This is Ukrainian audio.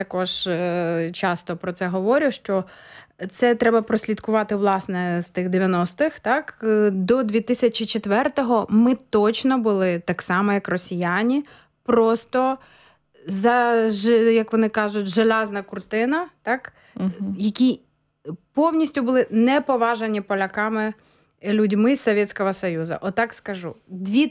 також часто про це говорю, що це треба прослідкувати, власне, з тих 90-х, так? До 2004-го ми точно були так само, як росіяни, просто як вони кажуть, железна куртина, так? Які повністю були неповажані поляками людьми з Совєтського Союзу. Отак скажу.